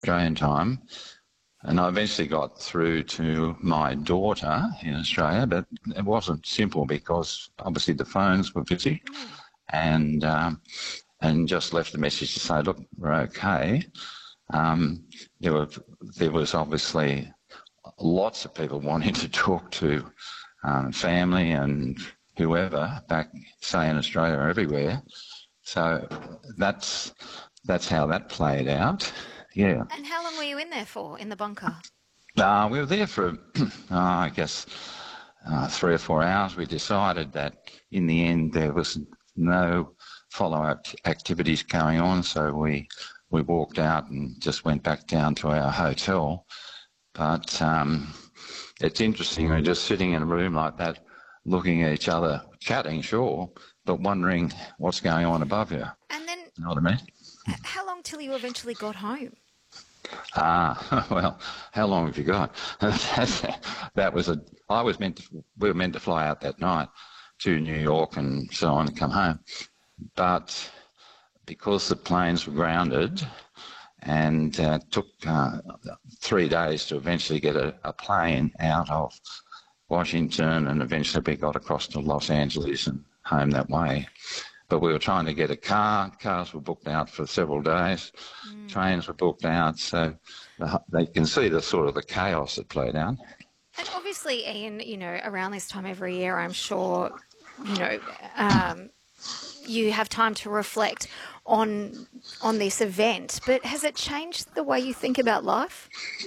Australian time. And I eventually got through to my daughter in Australia, but it wasn't simple because obviously the phones were busy, and just left a message to say, look, we're okay. Um, there was obviously lots of people wanting to talk to family and whoever back, say, in Australia or everywhere. So that's how that played out. Yeah. And how long were you in there for, in the bunker? We were there for, I guess, 3 or 4 hours. We decided that in the end there was no follow-up activities going on, so we walked out and just went back down to our hotel. But it's interesting, we're just sitting in a room like that, looking at each other, chatting, sure, but wondering what's going on above you. And then, You know what I mean? how long till you eventually got home? Well, how long have you got? That was we were meant to fly out that night to New York and so on and come home. But because the planes were grounded and took 3 days to eventually get a plane out of Washington, and eventually we got across to Los Angeles and home that way. But we were trying to get a car. Cars were booked out for several days. Trains were booked out. So they can see the sort of the chaos that played out. And obviously, Ian, you know, around this time every year, I'm sure, you know, you have time to reflect on this event. But has it changed the way you think about life?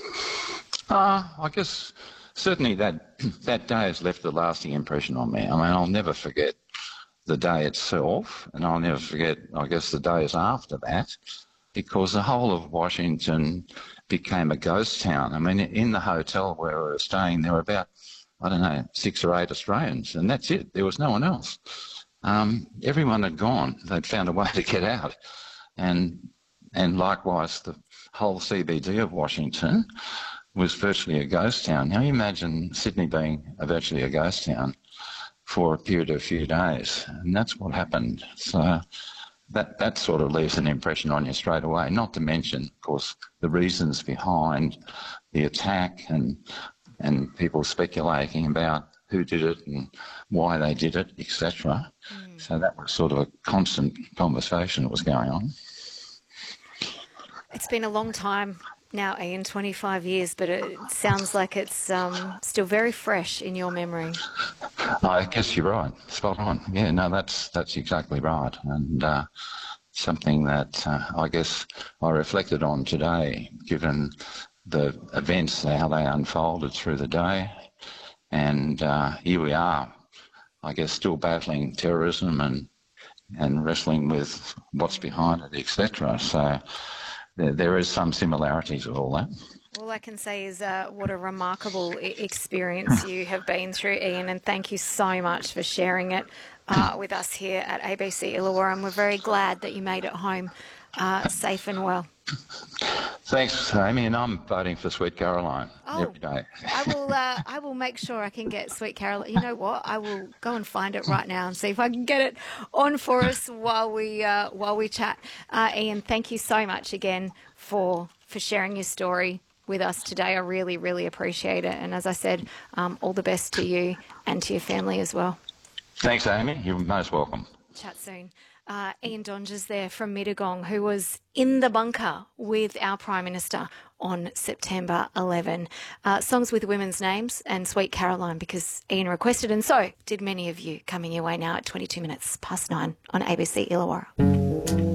I guess certainly that day has left a lasting impression on me. I mean, I'll never forget the day itself, and I'll never forget, I guess, the days after that, because the whole of Washington became a ghost town. I mean, in the hotel where we were staying, there were about, I don't know, 6 or 8 Australians, and that's it. There was no one else. Everyone had gone. They'd found a way to get out. And likewise, the whole CBD of Washington was virtually a ghost town. Now, you imagine Sydney being virtually a ghost town for a period of a few days, and that's what happened. So that sort of leaves an impression on you straight away, not to mention, of course, the reasons behind the attack and people speculating about who did it and why they did it, etc. So that was sort of a constant conversation that was going on. It's been a long time now, Ian, 25 years, but it sounds like it's still very fresh in your memory. I guess you're right. Spot on. Yeah, no, that's exactly right. And something that I guess I reflected on today, given the events, how they unfolded through the day. And here we are, I guess, still battling terrorism and wrestling with what's behind it, etc. So there is some similarities with all that. All I can say is what a remarkable experience you have been through, Ian, and thank you so much for sharing it with us here at ABC Illawarra, and we're very glad that you made it home safe and well. Thanks, Amy, and I'm voting for Sweet Caroline every day. I will make sure I can get Sweet Caroline. You know what? I will go and find it right now and see if I can get it on for us while we chat. Ian, thank you so much again for sharing your story with us today. I really, really appreciate it. And as I said, all the best to you and to your family as well. Thanks, Amy. You're most welcome. Chat soon. Ian Donges there from Mittagong, who was in the bunker with our Prime Minister on September 11. Songs with women's names and Sweet Caroline, because Ian requested, and so did many of you, coming your way now at 22 minutes past 9 on ABC Illawarra.